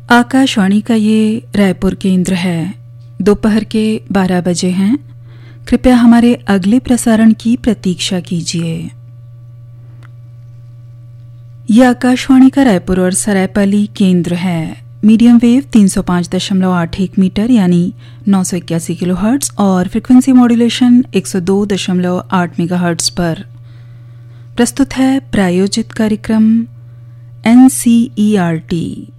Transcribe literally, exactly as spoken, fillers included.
आकाशवाणी का ये रायपुर केंद्र है। दोपहर के बारह बजे हैं। कृपया हमारे अगले प्रसारण की प्रतीक्षा कीजिए। यह आकाशवाणी का रायपुर और सरायपाली केंद्र है। मीडियम वेव तीन सौ पाँच दशमलव आठ एक मीटर यानी नौ सौ इक्यासी किलो हर्ट्ज और फ्रिक्वेंसी मॉड्यूलेशन एक सौ दो दशमलव आठ मेगा हर्ट्ज पर प्रस्तुत है प्रायोजित कार्यक्रम N C E R T.